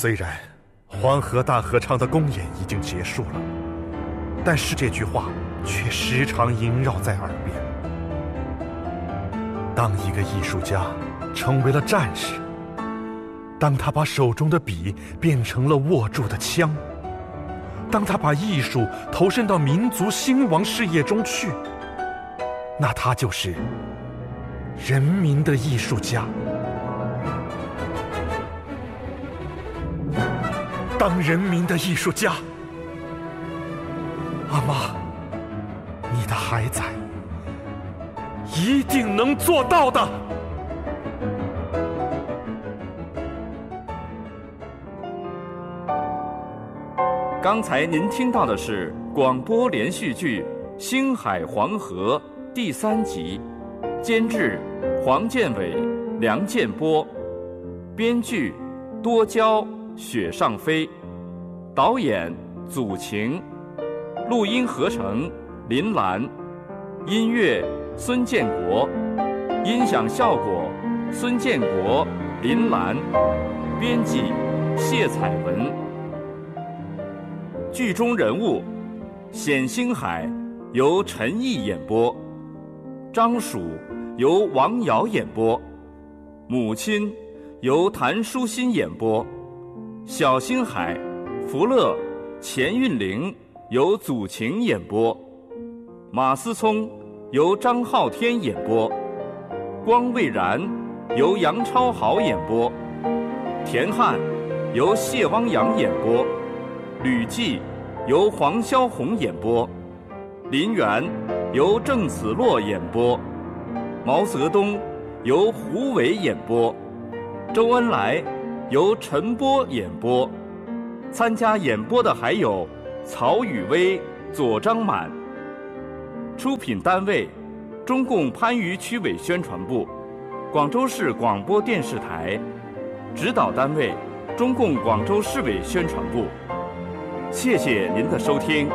虽然黄河大合唱的公演已经结束了，但是这句话却时常萦绕在耳边。当一个艺术家成为了战士，当他把手中的笔变成了握住的枪，当他把艺术投身到民族兴亡事业中去，那他就是人民的艺术家。当人民的艺术家，阿妈，你的孩子一定能做到的。 刚才您听到的是广播连续剧《星海黄河》第3集，监制黄建伟、梁建波，编剧多娇、雪上飞，导演祖晴，录音合成林兰，音乐孙建国，音响效果孙建国、林兰，编辑谢彩文。剧中人物冼星海由陈毅演播，张曙由王瑶演播，母亲由谭舒心演播，小星海、福乐、钱韵玲由祖晴演播，马思聪由张浩天演播，光蔚然由杨超豪演播，田汉由谢汪洋演播，吕骥由黄霄红演播，林园由郑子洛演播，毛泽东由胡伟演播，周恩来由陈波演播。参加演播的还有曹宇威、左张满。出品单位：中共番禺区委宣传部、广州市广播电视台。指导单位：中共广州市委宣传部。谢谢您的收听。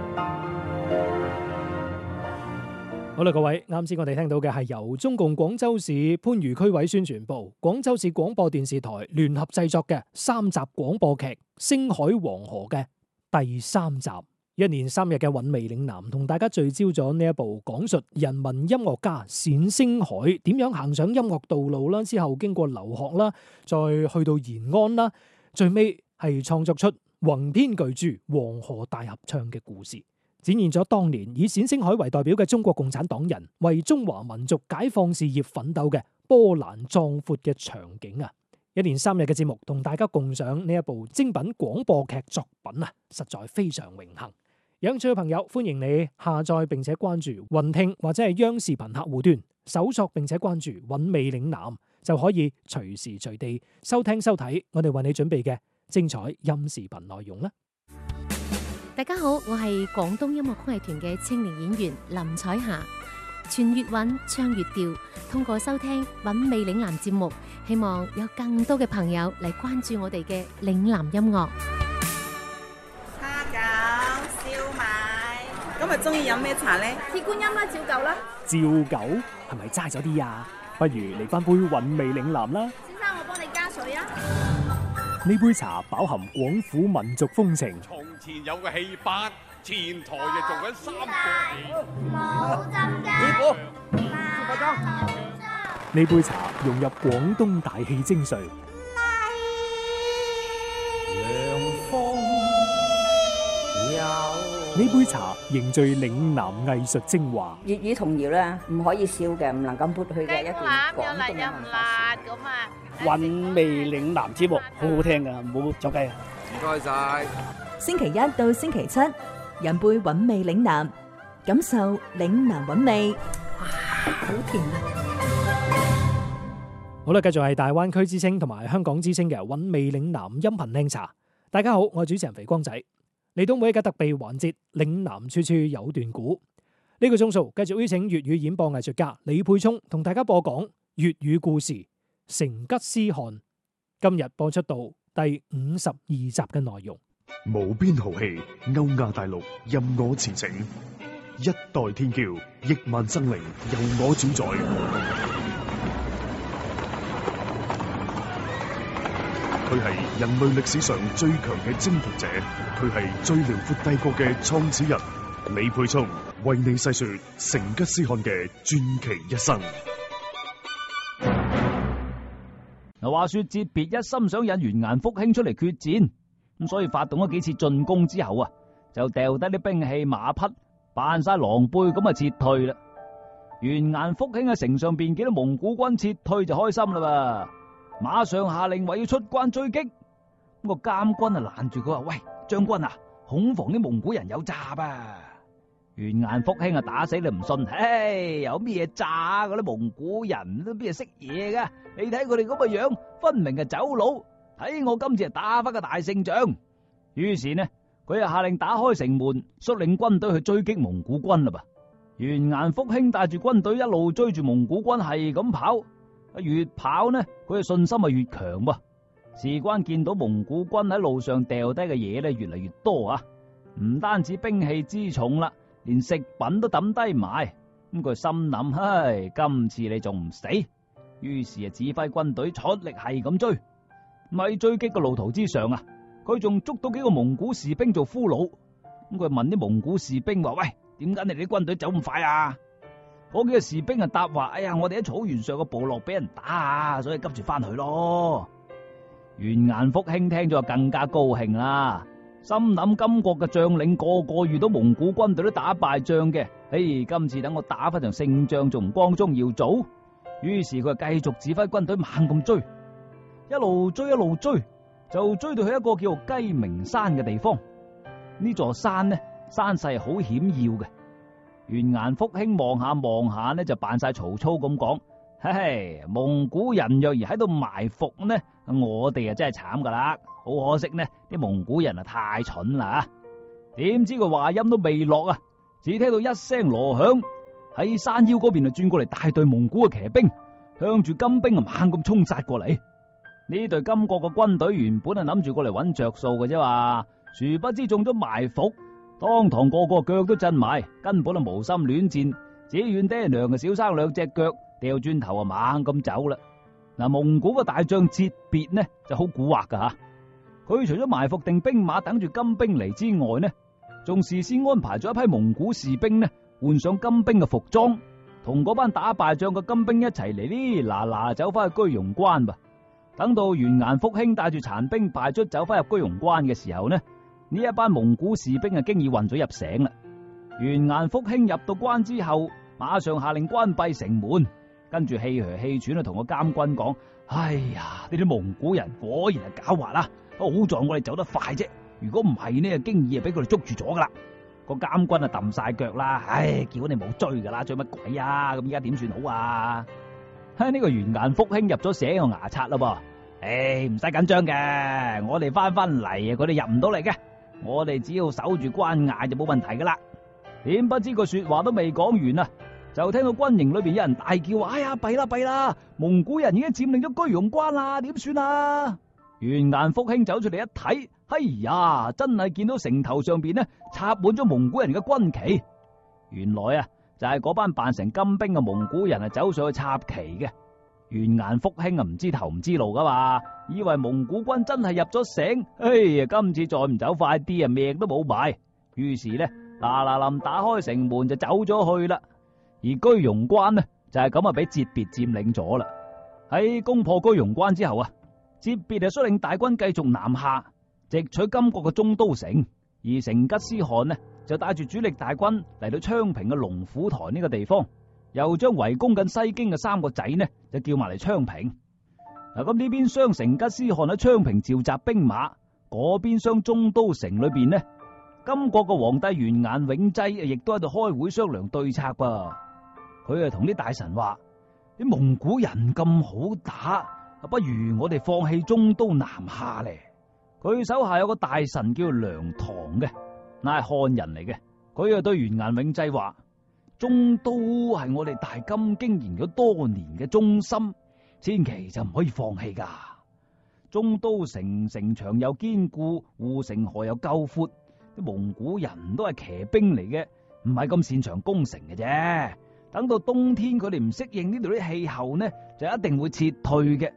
好啦，各位，啱先我哋聽到嘅係由中共廣州市番禺區委宣傳部、廣州市廣播電視台聯合製作嘅3集廣播劇《星海黃河》嘅第3集。1連3日嘅韻味嶺南，同大家聚焦咗呢一部講述人民音樂家冼星海點樣行上音樂道路啦，之後經過留學啦，再去到延安啦，最尾係創作出宏篇巨著《黃河大合唱》嘅故事，展現咗當年以冼星海為代表嘅中國共產黨人為中華民族解放事業奮鬥嘅波瀾壯闊嘅場景啊！1連3日嘅節目同大家共賞呢一部精品廣播劇作品啊，實在非常榮幸。有興趣嘅朋友，歡迎你下載並且關注雲聽或者係央視頻客戶端，搜索並且關注韻味嶺南，就可以隨時隨地收聽收睇我哋為你準備嘅精彩音視頻內容啦！ 大家好，我係廣東音樂曲藝團嘅青年演員林彩霞，傳粵韻，唱粵調，通過收聽韻味嶺南節目，希望有更多嘅朋友嚟關注我哋嘅嶺南音樂。 蝦餃、燒賣，今日中意飲咩茶呢？鐵觀音啦，照舊啦。 照舊係咪齋咗啲啊？不如嚟翻杯韻味嶺南啦！ 先生，我幫你加水啊！ 呢杯茶飽含廣府民族風情。 從前有個戲班，前台就做緊3個戲。 冇浸㗎。 師傅，快裝。 呢杯茶融入廣東大氣精髓。呢杯茶凝聚嶺南藝術精華。 粵語童謠咧，唔可以少嘅，唔能夠抹去嘅一段廣東嘅文化。 韻味嶺南節目好好聽㗎，唔好走雞啊！ 唔該晒。 星期1到星期7，飲杯韻味嶺南，感受嶺南韻味。哇，好甜啊！ 好啦，繼續係大灣區之聲同埋香港之聲嘅韻味嶺南音頻靚茶。大家好，我係主持人肥光仔。嚟到每一個特備環節，嶺南處處有段古。呢個鐘數繼續邀請粵語演播藝術家李沛聰同大家播講粵語故事《成吉思汗》。今日播出到第52集嘅內容。 無邊豪氣，歐亞大陸任我馳騁，一代天驕，億萬生靈由我主宰。 佢係人類歷史上最強嘅征服者，佢係最遼闊帝國嘅創始人。李沛聰為你細說成吉思汗嘅傳奇一生。 嗱，話說哲別一心想引完顏福興出嚟決戰，咁所以發動咗幾次進攻之後啊，就掉低啲兵器馬匹，扮晒狼狽咁啊撤退啦。完顏福興喺城上邊見到蒙古軍撤退就開心啦噃，馬上下令話要出關追擊。咁個監軍啊攔住佢話：喂，將軍啊，恐防啲蒙古人有詐啊！完顏福興啊打死你唔信，嘿，有咩詐？嗰啲蒙古人都邊係識嘢噶？你睇佢哋咁嘅樣，分明係走佬。睇我今次係打翻個大勝仗。於是呢，佢就下令打開城門，率領軍隊去追擊蒙古軍啦噃。完顏福興帶住軍隊一路追住蒙古軍係咁跑，越跑呢，佢嘅信心係越強噃。事關見到蒙古軍喺路上掉低嘅嘢咧越嚟越多啊，唔單止兵器之重啦，連食品都抌低埋。咁佢心諗：唉，今次你仲唔死？於是啊，指揮軍隊出力係咁追。喺追擊嘅路途之上啊，佢仲捉到幾個蒙古士兵做俘虜。咁佢問啲蒙古士兵話：喂，點解你哋啲軍隊走咁快啊？嗰幾個士兵啊答話：哎呀，我哋喺草原上個部落俾人打啊，所以急住翻去咯。完顏福興聽咗就更加高興啦，心諗金國嘅將領個個遇到蒙古軍隊都打敗仗嘅，嘿，今次等我打翻場勝仗仲唔光宗耀祖？於是佢繼續指揮軍隊猛咁追，一路追一路追，就追到去一個叫雞鳴山嘅地方。呢座山呢，山勢好險要嘅。完顏福興望下望下呢，就扮晒曹操咁講：嘿嘿，蒙古人若然喺度埋伏呢，我哋啊真係慘噶啦！好可惜呢，啲蒙古人啊太蠢啦！點知個話音都未落啊，只聽到一聲鑼響，喺山腰嗰邊啊轉過嚟大隊蒙古嘅騎兵，向住金兵啊猛咁衝殺過嚟。呢隊金國嘅軍隊原本係諗住過嚟揾着數嘅啫嘛，殊不知中咗埋伏，當堂個個腳都震埋，根本啊無心戀戰，只怨爹娘嘅少生兩隻腳，掉轉頭啊猛咁走啦。嗱，蒙古嘅大將哲別呢就好蠱惑噶吓，佢除咗埋伏定兵馬等住金兵嚟之外呢，仲事先安排咗一批蒙古士兵呢換上金兵嘅服裝，同嗰班打敗仗嘅金兵一齊嚟呢嗱走翻去居庸關噃。等到完顏福興帶住殘兵敗卒走翻入居庸關嘅時候呢，呢一班蒙古士兵啊經已混咗入城啦。完顏福興入到關之後，馬上下令關閉城門，跟住氣噓氣喘啊同個監軍講：哎呀，呢啲蒙古人果然係狡猾啦，好在我哋走得快啫，如果唔係呢，經已啊俾佢哋捉住咗噶啦。個監軍啊揼晒腳啦，唉，叫你冇追噶啦，追乜鬼啊？咁依家點算好啊？呢個完顏福興入咗城個牙刷啦噃，唉，唔使緊張嘅，我哋翻嚟啊，佢哋入唔到嚟嘅，我哋只要守住關隘就冇問題噶啦。點不知個說話都未講完啊，就聽到軍營裏邊有人大叫：哎呀，弊啦弊啦，蒙古人已經佔領咗居庸關啦，點算啊？完顏福興走出嚟一睇，哎呀，真係見到城頭上邊呢插滿咗蒙古人嘅軍旗，原來啊就係嗰班扮成金兵嘅蒙古人啊走上去插旗嘅。完顏福興啊唔知頭唔知路噶嘛，以為蒙古軍真係入咗城，哎呀，今次再唔走快啲啊，命都冇埋。於是呢嗱臨打開城門就走咗去啦。而居庸關呢就係咁啊俾哲別佔領咗啦。喺攻破居庸關之後啊，哲別就率領大軍繼續南下，直取金國嘅中都城。而成吉思汗呢就帶住主力大軍嚟到昌平嘅龍虎台呢個地方，又將圍攻緊西京嘅三個仔呢就叫埋嚟昌平。嗱，咁呢邊廂成吉思汗喺昌平召集兵馬，嗰邊廂中都城裏邊呢，金國嘅皇帝完顏永濟亦都喺度開會商量對策噃。佢啊同啲大臣話：啲蒙古人咁好打，不如我哋放棄中都南下咧。佢手下有個大臣叫梁唐嘅，乃係漢人嚟嘅。佢啊對完顏永濟話：中都係我哋大金經營咗多年嘅中心，千祈就唔可以放棄噶。中都城城牆又堅固，護城河又夠闊，啲蒙古人都係騎兵嚟嘅，唔係咁擅長攻城嘅啫。等到冬天佢哋唔適應呢度啲氣候呢，就一定會撤退嘅。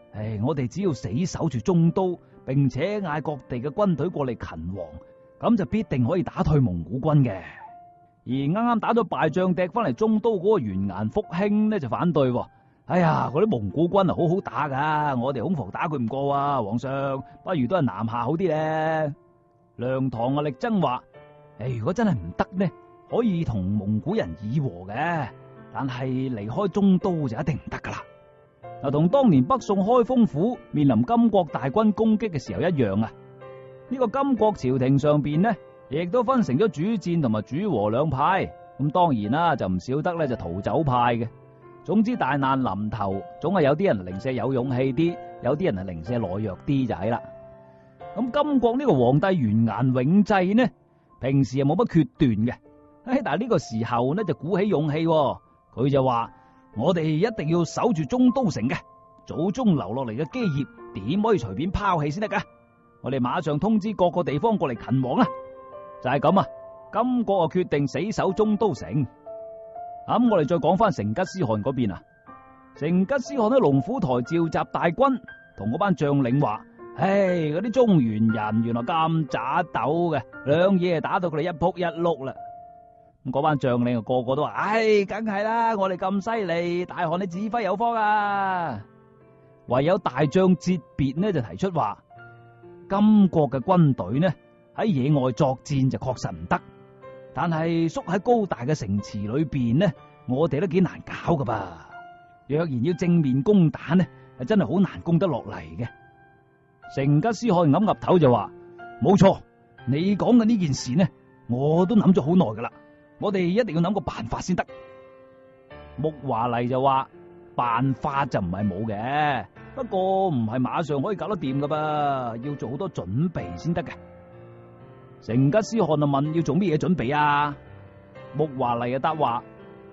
我哋只要死守住中都，並且嗌各地嘅軍隊過嚟勤王，咁就必定可以打退蒙古軍嘅。而啱啱打咗敗仗趯翻嚟中都嗰個完顏福興呢就反對，哎呀，嗰啲蒙古軍啊好好打噶，我哋恐防打佢唔過啊，皇上，不如都係南下好啲咧。梁唐啊力爭話，如果真係唔得呢，可以同蒙古人議和嘅，但係離開中都就一定唔得噶啦。嗱，同當年北宋開封府面臨金國大軍攻擊嘅時候一樣啊！呢個金國朝廷上邊呢，亦都分成咗主戰同埋主和兩派。咁當然啦，就唔少得咧就逃走派嘅。總之大難臨頭，總係有啲人零舍有勇氣啲，有啲人係零舍懦弱啲就係啦。咁金國呢個皇帝完顏永濟呢，平時係冇乜決斷嘅，但係呢個時候呢就鼓起勇氣，佢就話：我哋一定要守住中都城嘅，祖宗留落嚟嘅基業點可以隨便拋棄先得噶？我哋馬上通知各個地方過嚟勤王啦！就係咁啊，金國啊決定死守中都城。咁我哋再講翻成吉思汗嗰邊啊，成吉思汗喺龍虎台召集大軍，同嗰班將領話：嗰啲中原人原來咁渣鬥嘅，兩嘢打到佢哋一仆一碌啦。咁嗰班將領啊個個都話：梗係啦，我哋咁犀利，大汗你指揮有方啊！唯有大將哲別呢就提出話：金國嘅軍隊呢喺野外作戰就確實唔得，但係縮喺高大嘅城池裏邊呢，我哋都幾難搞噶噃。若然要正面攻打呢，係真係好難攻得落嚟嘅。成吉思汗岌頭就話：冇錯，你講嘅呢件事呢，我都諗咗好耐噶啦。我哋一定要諗個辦法先得。穆華黎就話：辦法就唔係冇嘅，不過唔係馬上可以搞得掂噶噃，要做好多準備先得嘅。成吉思汗就問：要做咩嘢準備啊？穆華黎就答話：